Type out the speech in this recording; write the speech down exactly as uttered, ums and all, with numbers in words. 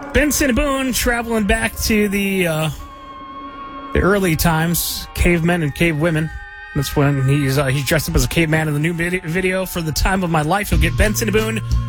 Benson Boone traveling back to the uh, the early times, cavemen and cave women. That's when he's uh, he's dressed up as a caveman in the new vid- video for The Time of My Life. You'll get Benson Boone